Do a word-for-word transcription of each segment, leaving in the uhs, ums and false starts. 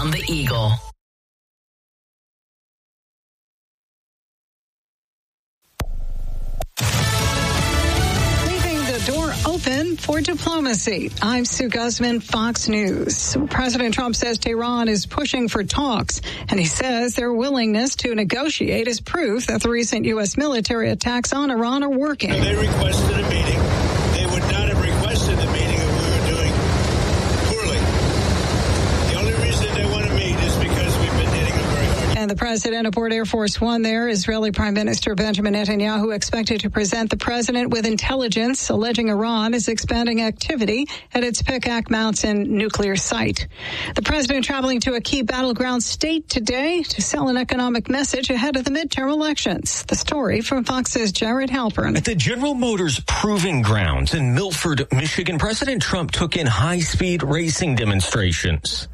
on the Eagle. Door open for diplomacy. I'm Sue Guzman, Fox News. President Trump says Tehran is pushing for talks, and he says their willingness to negotiate is proof that the recent U S military attacks on Iran are working. They requested a meeting. They would not have requested the meeting if we were doing poorly. The only reason they want to meet is because we've been hitting them very hard. And the president aboard Air Force One there, Israeli Prime Minister Benjamin Netanyahu, expected to present the president with intelligence alleging Iran is expanding activity at its Pekak Mountain nuclear site. The president traveling to a key battleground state today to sell an economic message ahead of the midterm elections. The story from Fox's Jared Halpern. At the General Motors Proving Grounds in Milford, Michigan, President Trump took in high-speed racing demonstrations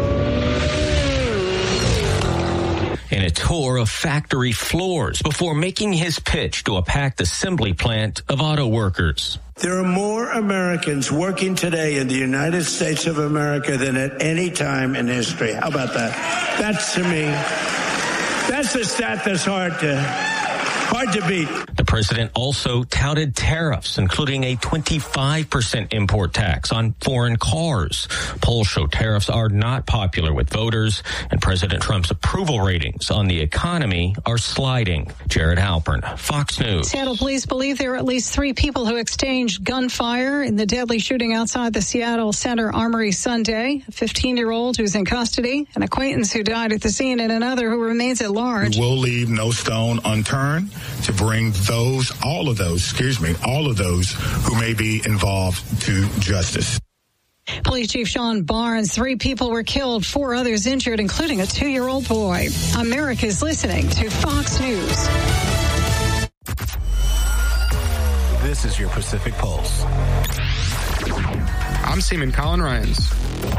and a tour of factory floors before making his pitch to a packed assembly plant of auto workers. There are more Americans working today in the United States of America than at any time in history. How about that? That's, to me, that's a stat that's hard to, hard to beat. The president also touted tariffs, including a twenty-five percent import tax on foreign cars. Polls show tariffs are not popular with voters, and President Trump's approval ratings on the economy are sliding. Jared Halpern, Fox News. Seattle police believe there are at least three people who exchanged gunfire in the deadly shooting outside the Seattle Center Armory Sunday. A fifteen-year-old who's in custody, an acquaintance who died at the scene, and another who remains at large. We will leave no stone unturned to bring those, all of those, excuse me, all of those who may be involved to justice. Police Chief Sean Barnes, three people were killed, four others injured, including a two-year-old boy. America's listening to Fox News. This is your Pacific Pulse. I'm Seaman Colin Ryans.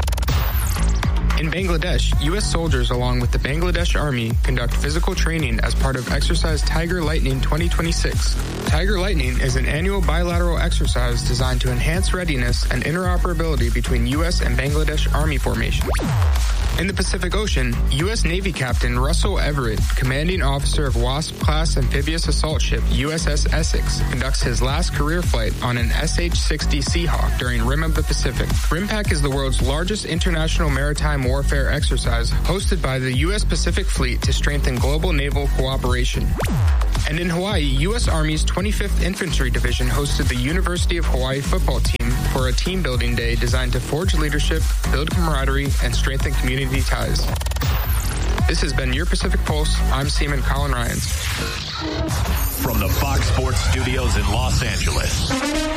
In Bangladesh, U S soldiers along with the Bangladesh Army conduct physical training as part of Exercise Tiger Lightning twenty twenty-six. Tiger Lightning is an annual bilateral exercise designed to enhance readiness and interoperability between U S and Bangladesh Army formations. In the Pacific Ocean, U S Navy Captain Russell Everett, commanding officer of WASP-class amphibious assault ship U S S Essex, conducts his last career flight on an S H sixty Seahawk during Rim of the Pacific. RIMPAC is the world's largest international maritime warfare exercise hosted by the U S Pacific Fleet to strengthen global naval cooperation. And in Hawaii, U S Army's twenty-fifth Infantry Division hosted the University of Hawaii football team for a team building day designed to forge leadership, build camaraderie, and strengthen community ties. This has been your Pacific Pulse. I'm Seaman Colin Ryans. From the Fox Sports Studios in Los Angeles,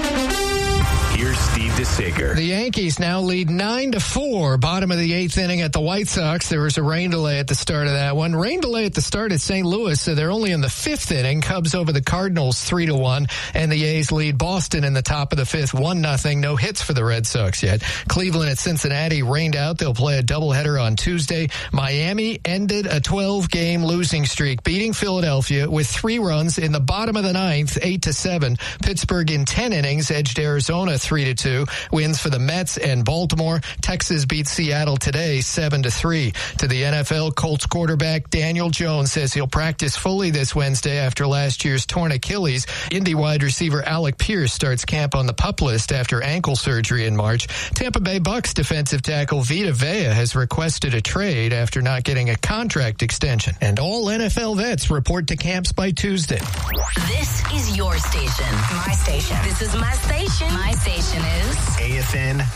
here's Steve DeSager. The Yankees now lead nine to four, bottom of the eighth inning at the White Sox. There was a rain delay at the start of that one. Rain delay at the start at Saint Louis, so they're only in the fifth inning. Cubs over the Cardinals three to one, and the A's lead Boston in the top of the fifth, one nothing. No hits for the Red Sox yet. Cleveland at Cincinnati rained out. They'll play a doubleheader on Tuesday. Miami ended a twelve-game losing streak, beating Philadelphia with three runs in the bottom of the ninth, eight to seven. Pittsburgh in ten innings edged Arizona three to two. Wins for the Mets and Baltimore. Texas beat Seattle today seven to three. To the N F L, Colts quarterback Daniel Jones says he'll practice fully this Wednesday after last year's torn Achilles. Indy wide receiver Alec Pierce starts camp on the PUP list after ankle surgery in March. Tampa Bay Bucks defensive tackle Vita Vea has requested a trade after not getting a contract extension. And all N F L vets report to camps by Tuesday. This is your station. My station. This is my station. My station is A F N